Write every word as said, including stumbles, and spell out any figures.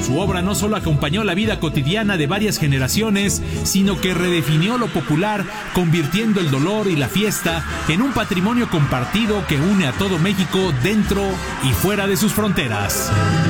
Su obra no solo acompañó la vida cotidiana de varias generaciones, sino que redefinió lo popular, convirtiendo el dolor y la fiesta en un patrimonio compartido que une a todo México dentro y fuera de sus fronteras.